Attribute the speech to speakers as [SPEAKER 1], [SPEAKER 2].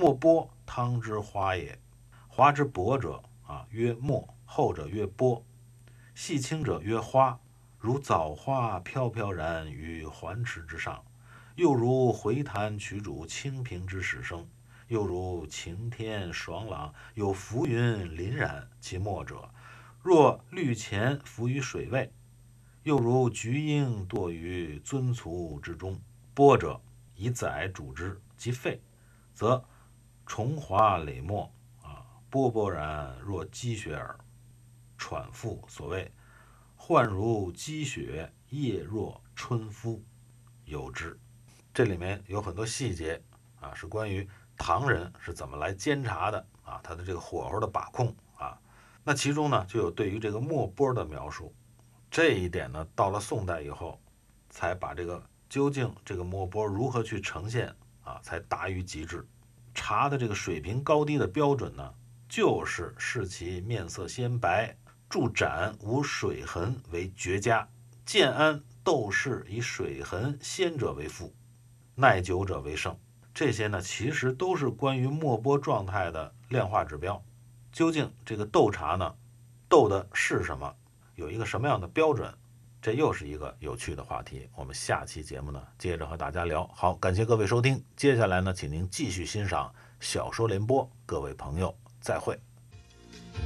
[SPEAKER 1] 墨波，汤之花也。花之薄者曰墨，厚者曰波，细轻者曰花。如枣花飘飘然于环池之上，又如回潭取主清平之始生，又如晴天爽朗，有浮云凛然，其墨者，若绿钱浮于水位，又如菊英堕于樽促之中。波者，以载主之，其废，则重华累墨波波然若积雪耳。喘复所谓幻如积雪，叶若春肤，有之。这里面有很多细节是关于唐人是怎么来监察的他的这个火候的把控那其中呢就有对于这个墨波的描述。这一点呢，到了宋代以后，才把这个究竟这个墨波如何去呈现才达于极致。茶的这个水平高低的标准呢，就是视其面色鲜白，注盏无水痕为绝佳，建安斗士以水痕鲜者为副，耐久者为胜。这些呢，其实都是关于墨波状态的量化指标。究竟这个斗茶呢，斗的是什么？有一个什么样的标准？这又是一个有趣的话题。我们下期节目呢，接着和大家聊。好，感谢各位收听。接下来呢，请您继续欣赏小说联播。各位朋友，再会。